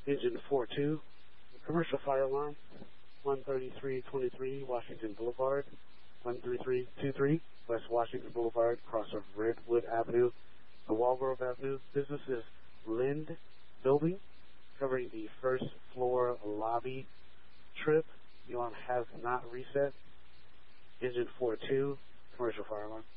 Engine 42, commercial fire alarm, 13323 Washington Boulevard, 13323 West Washington Boulevard, cross of Redwood Avenue, the Walgrove Avenue. Business is Lind Building, covering the first floor lobby. Trip, you on has not reset. Engine 42, commercial fire alarm.